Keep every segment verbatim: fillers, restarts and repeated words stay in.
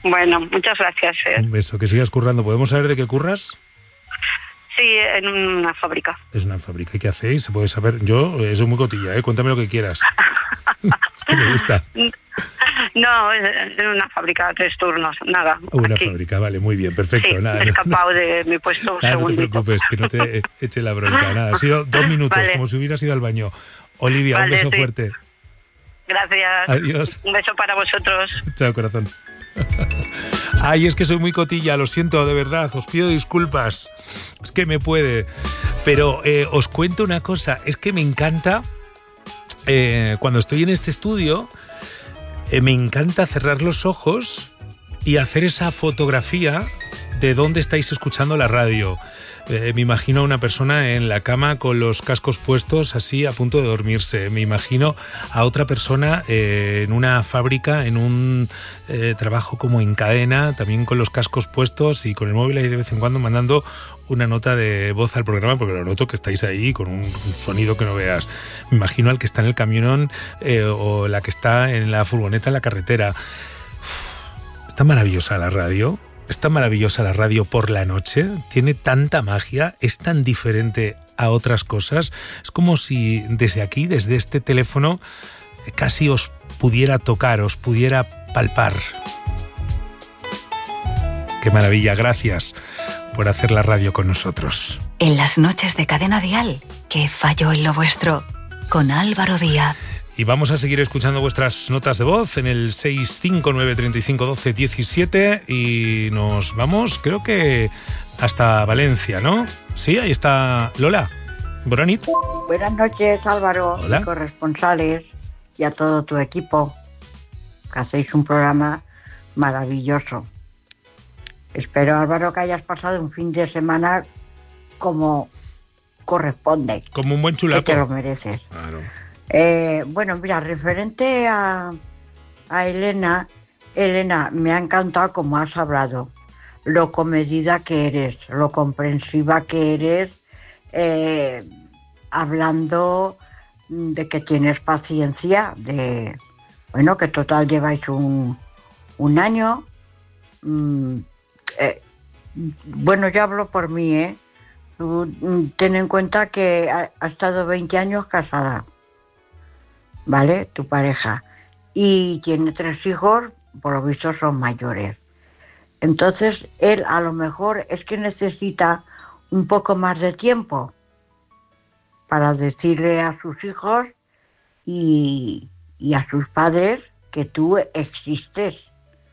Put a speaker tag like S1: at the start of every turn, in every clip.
S1: Bueno, muchas gracias. Eh.
S2: Un beso, que sigas currando. ¿Podemos saber de qué curras?
S1: Sí, en una fábrica.
S2: Es una fábrica. ¿Y qué hacéis? ¿Se puede saber? Yo eh, soy muy cotilla, ¿eh? Cuéntame lo que quieras. Esto me gusta.
S1: No, en una fábrica, tres turnos, nada.
S2: Una
S1: aquí.
S2: fábrica, vale, muy bien, perfecto.
S1: Sí,
S2: nada,
S1: me he escapado
S2: no,
S1: de mi puesto un
S2: nada, no te
S1: segundito.
S2: preocupes, que no te eche la bronca. Nada, ha sido dos minutos,
S1: Vale.
S2: como si hubieras ido al baño. Olivia,
S1: Vale,
S2: un beso
S1: sí.
S2: fuerte.
S1: Gracias.
S2: Adiós.
S1: Un beso para vosotros.
S2: Chao, corazón. Ay, es que soy muy cotilla, lo siento, de verdad, os pido disculpas. Es que me puede. Pero eh, os cuento una cosa, es que me encanta, eh, cuando estoy en este estudio, eh, me encanta cerrar los ojos y hacer esa fotografía de dónde estáis escuchando la radio. Eh, me imagino a una persona en la cama con los cascos puestos, así a punto de dormirse. Me imagino a otra persona eh, en una fábrica, en un eh, trabajo como en cadena, también con los cascos puestos y con el móvil ahí de vez en cuando mandando una nota de voz al programa, porque lo noto que estáis ahí con un sonido que no veas. Me imagino al que está en el camión eh, o la que está en la furgoneta en la carretera. Uf, está maravillosa la radio. Es tan maravillosa la radio por la noche, tiene tanta magia, es tan diferente a otras cosas. Es como si desde aquí, desde este teléfono, casi os pudiera tocar, os pudiera palpar. Qué maravilla, gracias por hacer la radio con nosotros.
S3: En las noches de Cadena Dial, ¿qué falló en lo vuestro? Con Álvaro Díaz.
S2: Y vamos a seguir escuchando vuestras notas de voz en el seis cinco nueve, tres cinco, uno dos, uno siete y nos vamos, creo que hasta Valencia, ¿no? Sí, ahí está Lola. Bonanit.
S4: Buenas noches, Álvaro,
S2: Hola.
S4: y corresponsales y a todo tu equipo, que hacéis un programa maravilloso. Espero, Álvaro, que hayas pasado un fin de semana como corresponde.
S2: Como un buen chulapo.
S4: Que te lo mereces.
S2: Claro.
S4: Eh, bueno, mira, referente a, a Elena, Elena, me ha encantado cómo has hablado, lo comedida que eres, lo comprensiva que eres, eh, hablando de que tienes paciencia, de, bueno, que total lleváis un, un año. Mm, eh, bueno, yo hablo por mí, ¿eh? Tú, mm, ten en cuenta que ha, ha estado veinte años casada. ¿Vale? Tu pareja. Y tiene tres hijos, por lo visto son mayores. Entonces, él a lo mejor es que necesita un poco más de tiempo para decirle a sus hijos y, y a sus padres que tú existes.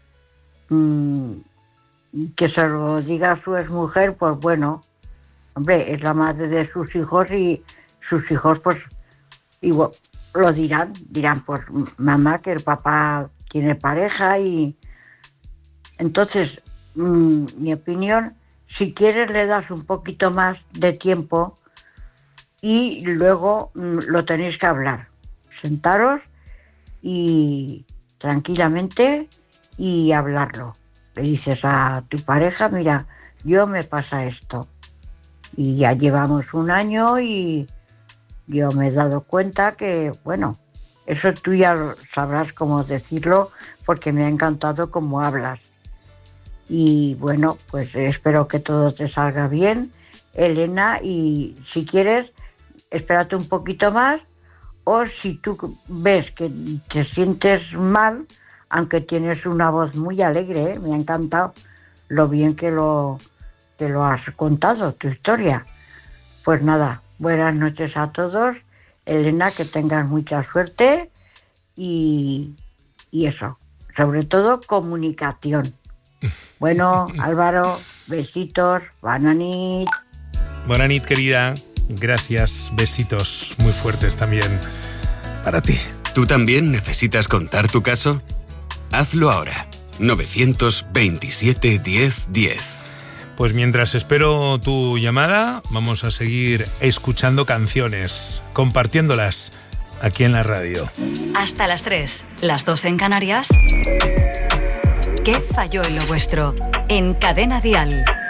S4: Mm, que se lo diga a su exmujer, pues bueno, hombre, es la madre de sus hijos y sus hijos, pues, igual, lo dirán, dirán por mamá que el papá tiene pareja y entonces, mmm, mi opinión, si quieres le das un poquito más de tiempo y luego mmm, lo tenéis que hablar. Sentaros y tranquilamente y hablarlo. Le dices a tu pareja, mira, yo me pasa esto y ya llevamos un año y yo me he dado cuenta que, bueno, eso tú ya sabrás cómo decirlo porque me ha encantado cómo hablas. Y bueno, pues espero que todo te salga bien, Elena, y si quieres, espérate un poquito más o si tú ves que te sientes mal, aunque tienes una voz muy alegre, ¿eh? Me ha encantado lo bien que lo, que lo has contado, tu historia. Pues nada. Buenas noches a todos. Elena, que tengas mucha suerte y, y eso, sobre todo comunicación. Bueno, Álvaro, besitos, Bonanit.
S2: Bonanit, querida, gracias, besitos muy fuertes también para ti.
S5: ¿Tú también necesitas contar tu caso? Hazlo ahora. nueve dos siete, diez, diez.
S2: Pues mientras espero tu llamada, vamos a seguir escuchando canciones, compartiéndolas aquí en la radio.
S3: Hasta las tres, las dos en Canarias. ¿Qué falló en lo vuestro? En Cadena Dial.